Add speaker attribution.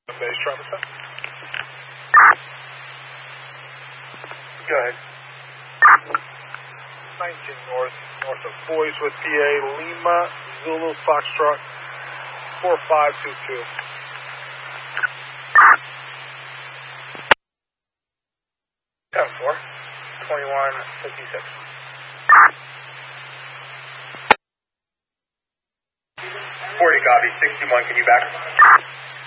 Speaker 1: Base, Travis.
Speaker 2: Go ahead.
Speaker 1: 19 north of Boys with PA, Lima, Zulu, Foxtrot, 4522.
Speaker 2: Seven 4, 2156. 40 copy, 61, can you back?